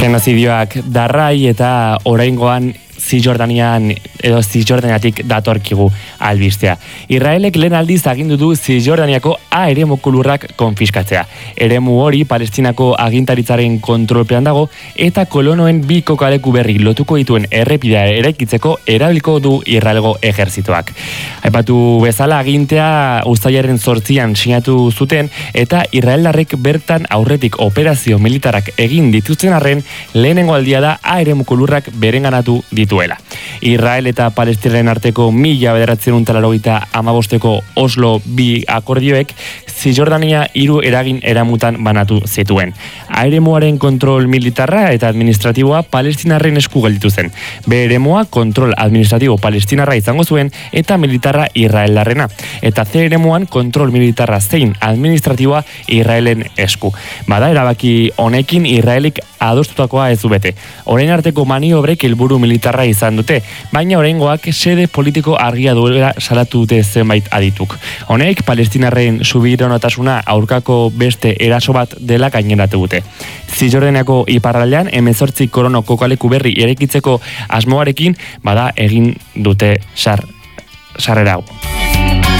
Genozidioak darrai eta oraingoan Zisjordaniatik datorkigu albistea. Israelek lehen aldiz agindu du Zisjordaniako A eremuko lurrak konfiskatzea. Eremu hori Palestinako agintaritzaren kontrolpean dago eta kolonoen bi kokaleku berri lotuko dituen errepidea eraikitzeko erabiliko du Israelgo ejerzitoak. Aipatu bezala agintea uztailaren 8an sinatu zuten eta israeldarrek bertan aurretik operazio militarrak egin dituzten arren lehenengo aldia da A eremuko lurrak berenganatu dituela. Israel eta Palestinaren arteko 1985ko Oslo bi akordioek Zisjordania 3 eragin eramutan banatu zituen. Eremuaren kontrol militarra eta administratiboa Palestinarren esku gelditu zen. B eremua kontrol administratibo Palestinarra izango zuen eta militarra Israeldarrena. Eta C eremuan kontrol militarra zein administratiboa Israelen esku. Bada erabaki honekin Israelik adostutakoa ez du bete. Orain arteko maniobrek helburu militarra izan dute, baina oraingoak xede politiko argia duela salatu dute zenbait adituk. Honek Palestinarren subiranotasuna aurkako beste eraso bat dela gaineratu dute. Zisjordaniako iparraldean 18 kolono kokaleku berri eraikitzeko asmoarekin bada egin dute sarrera hau.